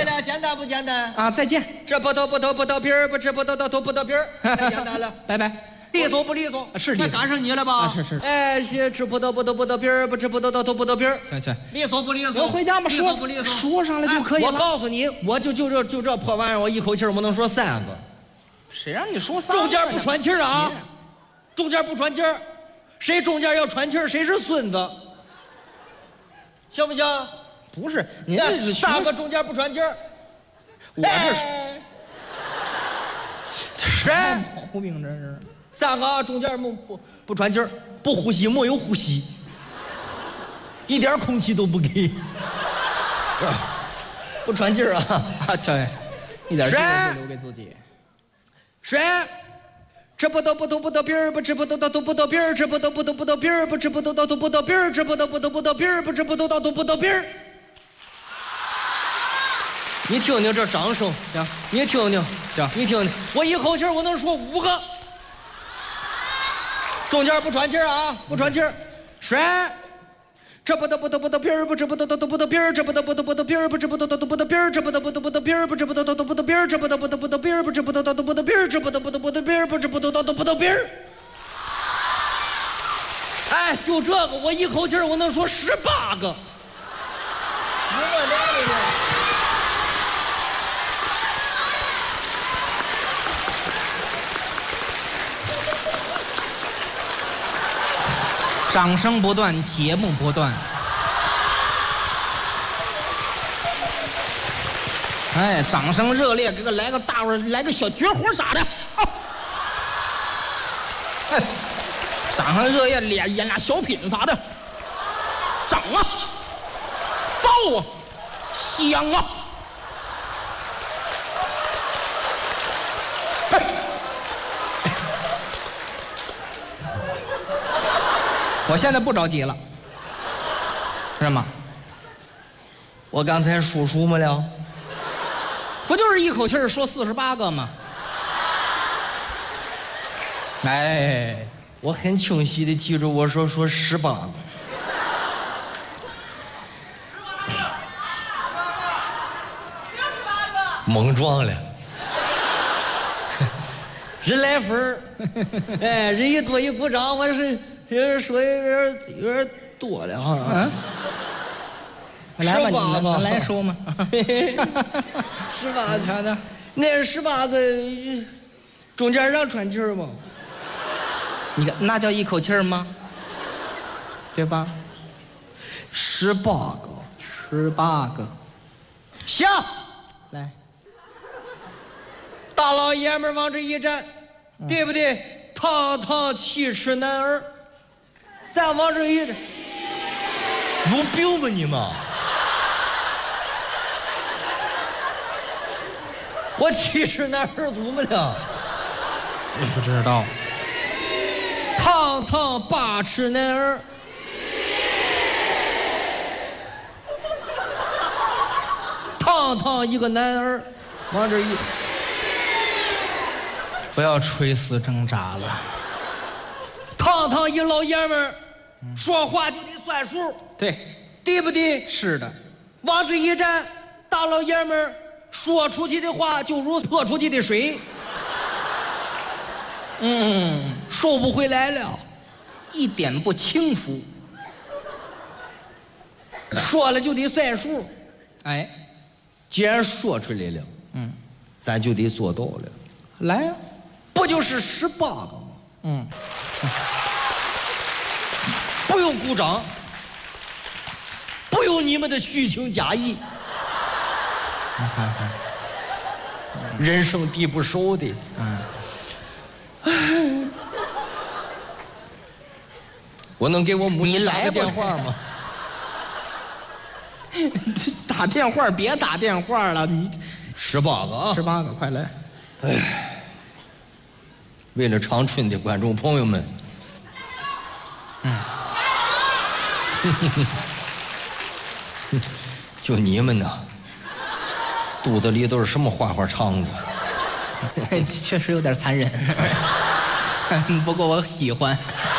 对了，简单不简单啊！再见。 这不头皮儿，不吃不头头不头皮儿，太简单了。 拜拜。 利索不利索？ 是利索。 赶上你了吧？ 啊，是。 哎，吃葡萄皮儿，不吃葡萄头不头皮儿。 行， 利索不利索？ 回家吧， 利索不利索？ 说上来就可以了。 我告诉你，我就这破玩意儿，我一口气我能说3个。 谁让你说3个？ 中间不喘气儿啊！中间不喘气儿，谁中间要喘气儿，谁是孙子。行不行？ 不是，您这是 3个中间不喘气儿。 我这是什么毛病？这是 3个啊，中间不喘气儿，不呼吸，没有呼吸，一点空气都不给，不喘气儿啊！ 对，一点气都不留给自己。 谁？吃葡萄皮儿，不吃葡萄头不头皮儿，吃葡萄皮儿，不吃葡萄头不头皮儿，吃葡萄皮儿，不吃葡萄头不头皮儿。你听听这掌声， 行， 你听听， 行， 你听听，我一口气我能说5个，中间不喘气儿啊，不喘气儿。谁？吃葡萄皮儿，不吃葡萄头不头皮儿，吃葡萄皮儿，不吃葡萄头不头皮儿，吃葡萄皮儿，不吃葡萄头不头皮儿，吃葡萄皮儿，不吃葡萄头不头皮儿，吃葡萄皮儿，不吃葡萄头不头皮儿。哎，就这个，我一口气我能说18个。 掌声不断，节目不断。哎，掌声热烈，给个来个大伙来个小绝活啥的。哎，掌声热烈，演俩小品啥的。整啊，造啊，香啊。我现在不着急了，是吗？ 我刚才数么了？ 不就是一口气说48个吗？哎， 我很清晰的记住我说18个。猛撞了。人来分儿，哎，人一多一鼓掌，我是人说有点多了哈。 嗯，来吧，你来说嘛。 18个，那18个中间让喘气儿吗？ 你看那叫一口气儿吗？对吧 ？18个 ，18个， 行， 来。 大老爷们往这一站，对不对？堂堂7尺男儿，再往这一站，有病吧你们？我7尺男儿怎么了？ 不知道。 堂堂8尺男儿，堂堂一个男儿，往这一。 不要垂死挣扎了。 堂堂一老爷们儿，说话就得算数，对不对？ 是的。 往这一站，大老爷们儿说出去的话就如泼出去的水，收不回来了， 一点不轻浮。 说了就得算数。 哎， 既然说出来了，咱就得做到了。 来呀。 不就是18个吗？不用鼓掌，不用你们的虚情假意。 你看看， 人生地不熟的，我能给我母亲打个电话吗？ 打电话别打电话了，你 18个啊 ，18个，快来！ 哎。为了长春的观众朋友们，就你们呐，肚子里都是什么花花肠子？ 确实有点残忍，不过我喜欢。